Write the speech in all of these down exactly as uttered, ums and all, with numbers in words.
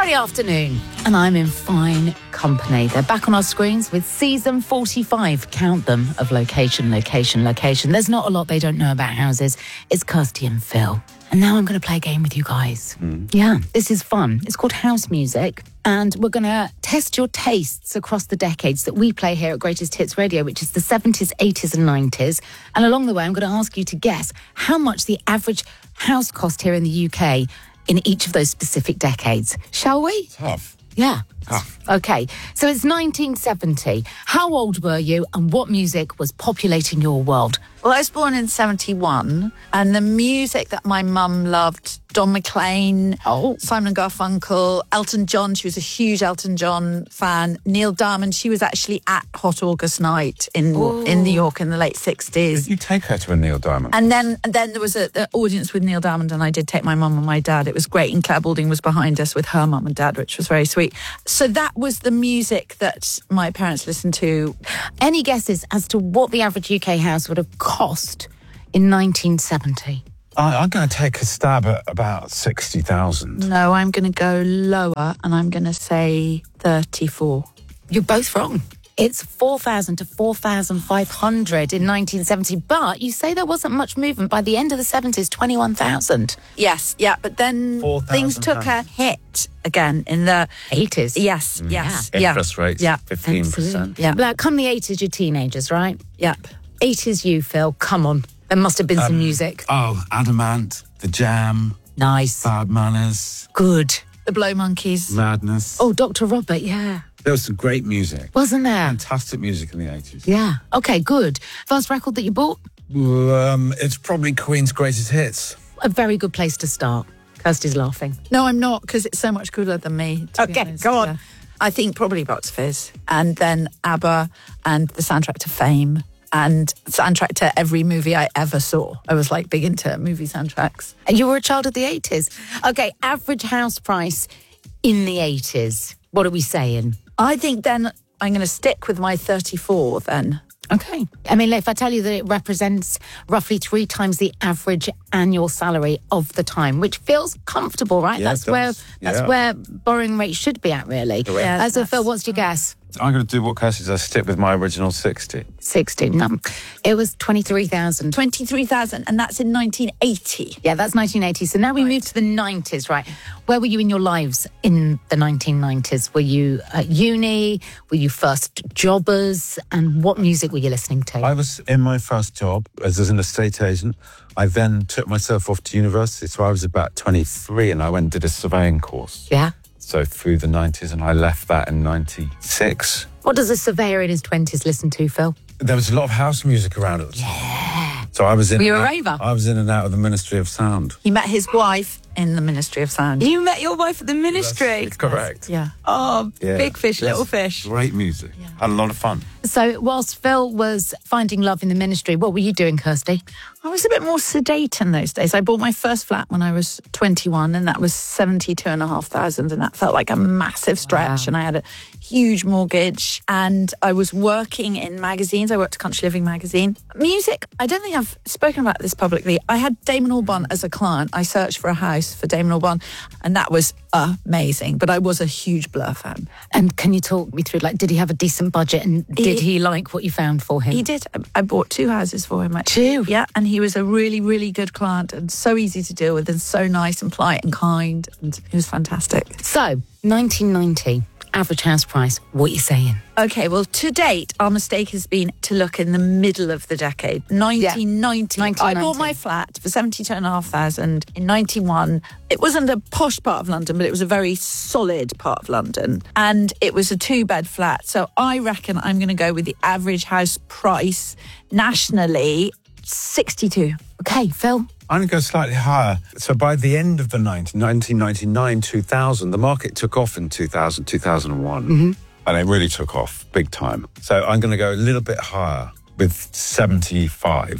Friday afternoon, and I'm in fine company. They're back on our screens with season forty-five, count them, of Location, Location, Location. There's not a lot they don't know about houses. It's Kirsty and Phil. And now I'm going to play a game with you guys. Mm. Yeah, this is fun. It's called House Music, and we're going to test your tastes across the decades that we play here at Greatest Hits Radio, which is the seventies, eighties and nineties. And along the way, I'm going to ask you to guess how much the average house cost here in the U K in each of those specific decades. Shall we? Tough. Yeah. Tough. Okay, so it's nineteen seventy. How old were you and what music was populating your world? Well, I was born in seventy-one, and the music that my mum loved, Don McLean, oh. Simon and Garfunkel, Elton John. She was a huge Elton John fan. Neil Diamond. She was actually at Hot August Night in Ooh. in New York in the late sixties. Did you take her to a Neil Diamond? And then, and then there was an audience with Neil Diamond, and I did take my mum and my dad. It was great, and Claire Balding was behind us with her mum and dad, which was very sweet. So that was the music that my parents listened to. Any guesses as to what the average U K house would have cost in nineteen seventy? I, I'm going to take a stab at about sixty thousand. No, I'm going to go lower, and I'm going to say thirty-four. You're both wrong. It's four thousand to four thousand five hundred in nineteen seventy, but you say there wasn't much movement. By the end of the seventies, twenty-one thousand. Yes, yeah, but then things took a hit again in the eighties. Yes, mm. yes. Yeah. yeah. Interest rates, yeah. fifteen percent. Yeah. But come the eighties, you're teenagers, right? Yep. eighties you, Phil, come on. There must have been um, some music. Oh, Adamant, The Jam. Nice. Bad Manners. Good. The Blow Monkeys. Madness. Oh, Doctor Robert, yeah. There was some great music. Wasn't there? Fantastic music in the eighties. Yeah. Okay, good. First record that you bought? Um, it's probably Queen's Greatest Hits. A very good place to start. Kirsty's laughing. No, I'm not, because it's so much cooler than me. Okay, go on. Yeah. I think probably Box Fizz, and then ABBA, and the soundtrack to Fame, and soundtrack to every movie I ever saw. I was like big into movie soundtracks. And you were a child of the eighties. Okay, average house price in the eighties. What are we saying? I think then I'm going to stick with my thirty-four then. Okay. I mean, if I tell you that it represents roughly three times the average annual salary of the time, which feels comfortable, right? Yeah, that's where yeah. that's where borrowing rates should be at, really. Yeah, uh, so, Phil, what's your guess? I'm going to do what Kirsty says. I stick with my original sixty. sixty. No. It was twenty-three thousand. twenty-three thousand, and that's in nineteen eighty. Yeah, that's nineteen eighty. So now we right. move to the nineties, right? Where were you in your lives in the nineteen nineties? Were you at uni? Were you first jobbers? And what music were you listening to? I was in my first job as an estate agent. I then took myself off to university. So I was about twenty-three, and I went and did a surveying course. Yeah. So through the nineties, and I left that in ninety-six. What does a surveyor in his twenties listen to, Phil? There was a lot of house music around at the time. Yeah. So I was in. Were you a raver? I was in and out of the Ministry of Sound. He met his wife in the Ministry of Sound. You met your wife at the Ministry? That's correct. Yeah. Oh, yeah. Big fish, Yes. little fish. Great music. Yeah. Had a lot of fun. So whilst Phil was finding love in the ministry, what were you doing, Kirsty? I was a bit more sedate in those days. I bought my first flat when I was twenty-one, and that was seventy-two and a half thousand, and that felt like a massive stretch. Wow. And I had a huge mortgage, and I was working in magazines. I worked at Country Living magazine. Music, I don't think I've spoken about this publicly. I had Damon Albarn as a client. I searched for a house for Damon Albarn, and that was amazing. But I was a huge Blur fan. And can you talk me through, like, did he have a decent budget, and did he, he like what you found for him? He did. I bought two houses for him, Two? actually. Yeah, and he was a really, really good client, and so easy to deal with, and so nice and polite and kind, and he was fantastic. So, nineteen ninety, average house price, what are you saying? Okay, well, to date, our mistake has been to look in the middle of the decade. nineteen ninety. Yeah. I bought my flat for seventy-two and a half thousand in ninety-one. It wasn't a posh part of London, but it was a very solid part of London. And it was a two-bed flat. So I reckon I'm going to go with the average house price nationally, sixty-two. Okay, Phil? I'm going to go slightly higher. So by the end of the nineteen ninety-nine, two thousand, the market took off in two thousand, two thousand one. Mm-hmm. And it really took off big time. So I'm going to go a little bit higher with seventy-five.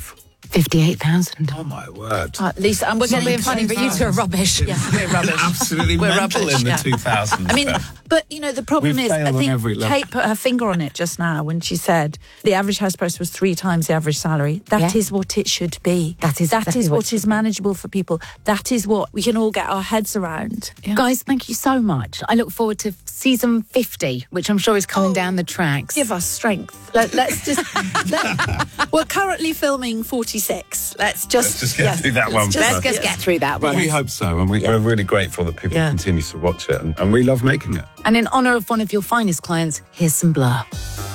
fifty-eight thousand. Oh, my word. Uh, Lisa, and we're Not getting being funny, but you two are rubbish. Yeah, we're rubbish. Absolutely We're mental rubbish, in the yeah. two thousands. I mean, but you know, the problem We've is, I failed on think every level. Kate put her finger on it just now when she said the average house price was three times the average salary. That Yeah. is what it should be. That is that exactly is what what it is manageable for people. That is what we can all get our heads around. Yeah. Guys, thank you so much. I look forward to season fifty, which I'm sure is coming Oh, down the tracks. Give us strength. Let, let's just. let, we're currently filming forty-six. Let's just. Let's just get through that one Let's Let's first. just get through that one. We hope so, and we, we're really grateful that people Yeah. continue to watch it, and, and we love making it. And in honour of one of your finest clients, here's some Blur.